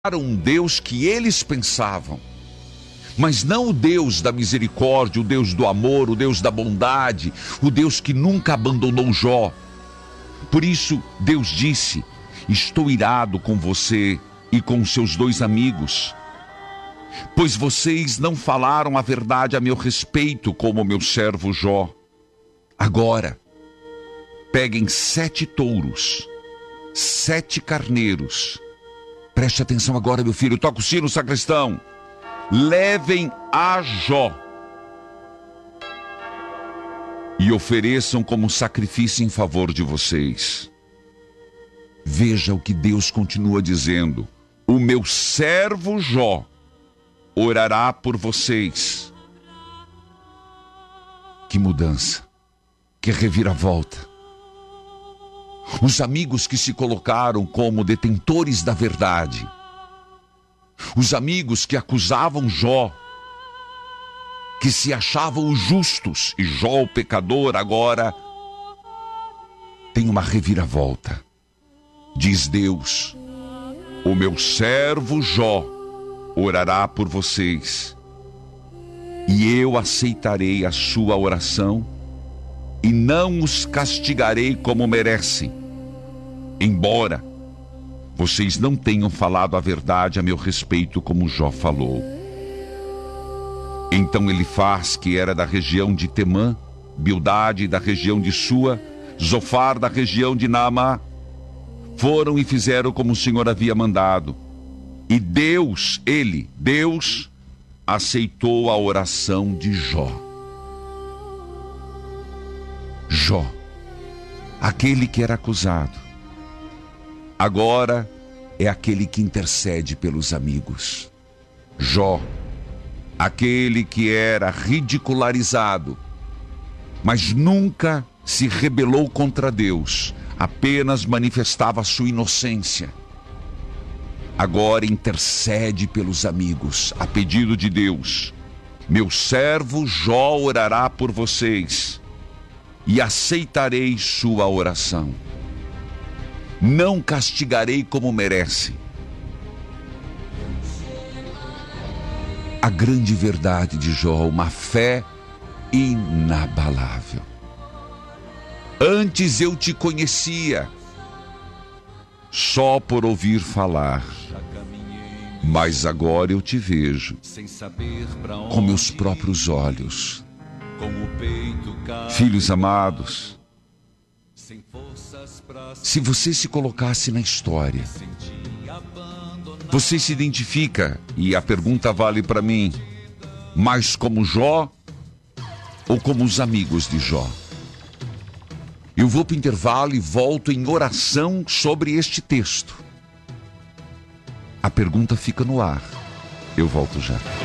um Deus que eles pensavam, mas não o Deus da misericórdia, o Deus do amor, o Deus da bondade, o Deus que nunca abandonou Jó. Por isso, Deus disse: estou irado com você e com seus 2 amigos, pois vocês não falaram a verdade a meu respeito como meu servo Jó. Agora, peguem 7 touros, 7 carneiros. Preste atenção agora, meu filho. Toca o sino, sacristão. Levem a Jó e ofereçam como sacrifício em favor de vocês. Veja o que Deus continua dizendo: o meu servo Jó orará por vocês. Que mudança, que reviravolta. Os amigos que se colocaram como detentores da verdade, os amigos que acusavam Jó, que se achavam os justos, e Jó, o pecador, agora tem uma reviravolta. Diz Deus: o meu servo Jó orará por vocês, e eu aceitarei a sua oração, e não os castigarei como merecem, embora vocês não tenham falado a verdade a meu respeito como Jó falou. Então Elifaz, que era da região de Temã, Bildade da região de Sua, Zofar da região de Naamá, foram e fizeram como o Senhor havia mandado. E Deus aceitou a oração de Jó. Jó, aquele que era acusado, agora é aquele que intercede pelos amigos. Jó, aquele que era ridicularizado, mas nunca se rebelou contra Deus, apenas manifestava sua inocência. Agora intercede pelos amigos, a pedido de Deus. Meu servo Jó orará por vocês, e aceitarei sua oração. Não castigarei como merece. A grande verdade de Jó, uma fé inabalável. Antes eu te conhecia só por ouvir falar, mas agora eu te vejo com meus próprios olhos. Filhos amados, se você se colocasse na história, você se identifica, e a pergunta vale para mim, mais como Jó ou como os amigos de Jó? Eu vou para o intervalo e volto em oração sobre este texto. A pergunta fica no ar. Eu volto já.